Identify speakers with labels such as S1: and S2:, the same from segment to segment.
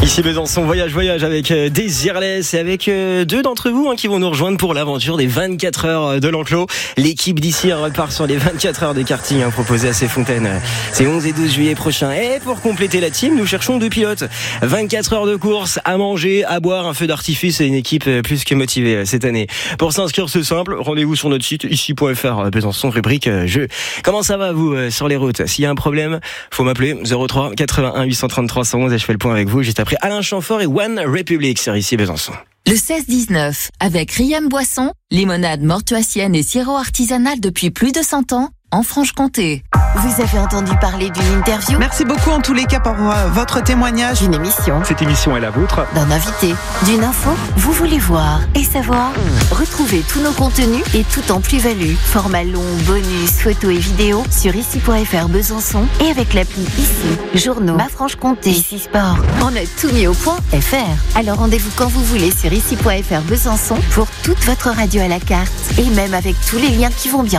S1: Ici Besançon, voyage avec Désirless et avec deux d'entre vous qui vont nous rejoindre pour l'aventure des 24 heures de l'enclos. L'équipe d'ici repart sur les 24 heures de karting proposées à Cesfontaine. C'est 11 et 12 juillet prochain. Et pour compléter la team, nous cherchons deux pilotes. 24 heures de course, à manger, à boire, un feu d'artifice et une équipe plus que motivée cette année. Pour s'inscrire, c'est simple. Rendez-vous sur notre site ici.fr Besançon, rubrique jeu. Comment ça va vous sur les routes? S'il y a un problème, faut m'appeler 03 81 833 111 et je fais le point avec vous juste après Alain Chamfort et One Republic sur ici Besançon.
S2: Le 16-19, avec Riam Boisson, limonade mortuacienne et sirop artisanal depuis plus de 100 ans, en Franche-Comté.
S3: Vous avez entendu parler d'une interview?
S4: Merci beaucoup en tous les cas pour votre témoignage.
S3: D'une émission.
S5: Cette émission est la vôtre.
S3: D'un invité. D'une info. Vous voulez voir et savoir? Retrouvez tous nos contenus et tout en plus-value. Format long, bonus, photos et vidéos sur ici.fr Besançon et avec l'appli Ici. Journaux, Ma Franche-Comté, Ici Sport. On a tout mis au point .fr. Alors rendez-vous quand vous voulez sur ici.fr Besançon pour toute votre radio à la carte et même avec tous les liens qui vont bien.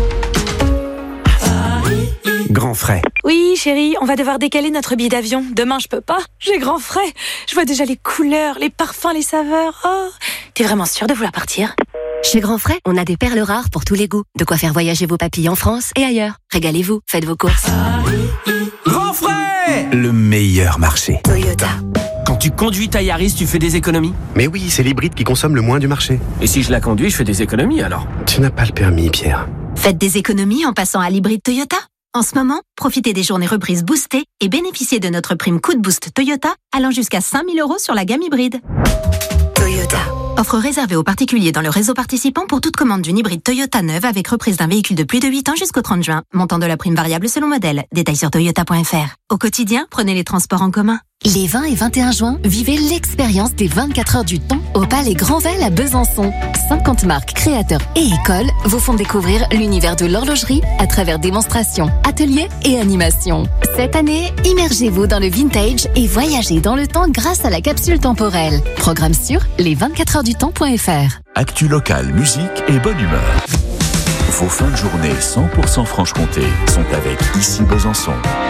S6: Grand frais.
S7: Oui, chérie, on va devoir décaler notre billet d'avion. Demain, je peux pas. J'ai grand frais. Je vois déjà les couleurs, les parfums, les saveurs. Oh, t'es vraiment sûre de vouloir partir?
S8: Chez Grand Frais, on a des perles rares pour tous les goûts. De quoi faire voyager vos papilles en France et ailleurs. Régalez-vous, faites vos courses.
S6: Grand frais, le meilleur marché.
S3: Toyota.
S9: Quand tu conduis ta Yaris, tu fais des économies?
S10: Mais oui, c'est l'hybride qui consomme le moins du marché.
S9: Et si je la conduis, je fais des économies alors?
S10: Tu n'as pas le permis, Pierre.
S8: Faites des économies en passant à l'hybride Toyota. En ce moment, profitez des journées reprises boostées et bénéficiez de notre prime coup de boost Toyota allant jusqu'à 5 000 € sur la gamme hybride.
S3: Toyota.
S8: Offre réservée aux particuliers dans le réseau participant pour toute commande d'une hybride Toyota neuve avec reprise d'un véhicule de plus de 8 ans jusqu'au 30 juin. Montant de la prime variable selon modèle. Détails sur toyota.fr. Au quotidien, prenez les transports en commun.
S2: Les 20 et 21 juin, vivez l'expérience des 24 heures du temps au Palais Grandvel à Besançon. 50 marques, créateurs et écoles vous font découvrir l'univers de l'horlogerie à travers démonstrations, ateliers et animations. Cette année, immergez-vous dans le vintage et voyagez dans le temps grâce à la capsule temporelle. Programme sur les24heuresdutemps.fr.
S11: Actu locale, musique et bonne humeur. Vos fins de journée 100% Franche-Comté sont avec Ici Besançon.